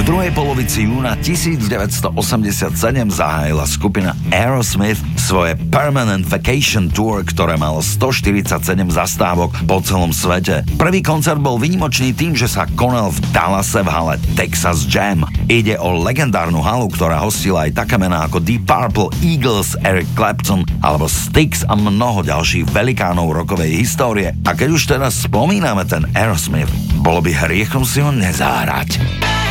druhej polovici júna 1987 zahájila skupina Aerosmith svoje Permanent Vacation Tour, ktoré malo 147 zastávok po celom svete. Prvý koncert bol výnimočný tým, že sa konal v Dallase v hale Texas Jam. Ide o legendárnu halu, ktorá hostila aj také mená ako Deep Purple, Eagles, Eric Clapton alebo Styx a mnoho ďalších velikánov rockovej histórie. A keď už teraz spomíname ten Aerosmith, bolo by hriechom si ho nezahrať.